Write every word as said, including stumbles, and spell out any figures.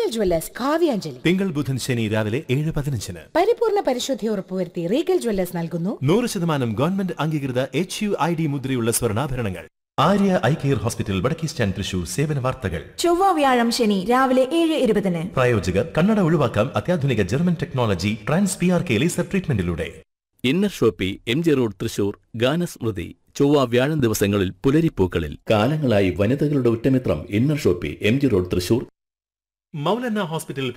Jewellers Kavyanjali. തിങ്കൾ ബുധൻ ശനി രാവിലെ ഏഴ് പതിനഞ്ചിന്. പരിപൂർണ പരിശുദ്ധി ഉറപ്പുവരുത്തി റീഗൽ ജ്വല്ലേഴ്സ് നൽകുന്നു നൂറ് ശതമാനം ഗവൺമെന്റ് അംഗീകൃത എച്ച് യു ഐ ഡി മുദ്രയുള്ള സ്വർണ്ണാഭരണങ്ങൾ. ആര്യ ഐ കെയർ ഹോസ്പിറ്റൽ വടക്കേ സ്റ്റാൻഡ് തൃശൂർ. സേവന വാർത്തകൾ ചൊവ്വ വ്യാഴം ശനി രാവിലെ ഏഴ് ഇരുപതിന്. പ്രായോജകർ കണ്ണട ഒഴിവാക്കാം അത്യാധുനിക German technology trans P R K laser ട്രീറ്റ്മെന്റിലൂടെ. Inner Shopee M G road Thrissur. ഗാനസ്മൃതി ചൊവ്വ വ്യാഴം ദിവസങ്ങളിൽ പുലരിപ്പൂക്കളിൽ. കാലങ്ങളായി വനിതകളുടെ ഉറ്റമിത്രം inner Shopee M G road Thrissur. Moulana hospital